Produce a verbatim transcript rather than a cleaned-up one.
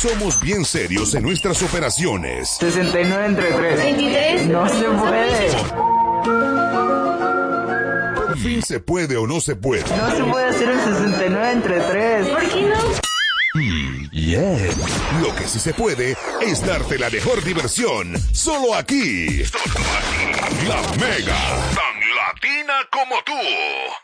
Somos bien serios en nuestras operaciones. sesenta y nueve entre tres. veintitrés. No se puede. Por fin se puede o no se puede. No se puede hacer el sesenta y nueve entre tres. ¿Por qué no? Mm, yeah. Lo que sí se puede es darte la mejor diversión. Solo aquí. Solo aquí. La Mega. Tan latina como tú.